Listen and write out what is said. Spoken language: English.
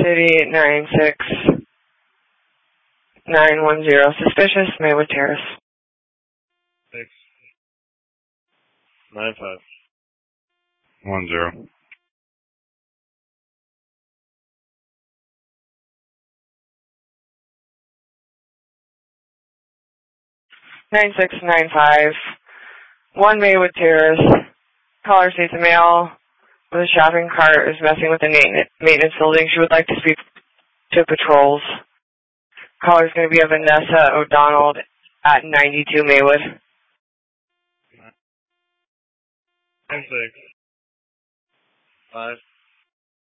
City 96910. Suspicious, Maywood Terrace. 69510. 9695. Maywood Terrace. Caller states a male with a shopping cart is messing with the maintenance building. She would like to speak to patrols. Caller is going to be a Vanessa O'Donnell at 92 Maywood. 96. 5.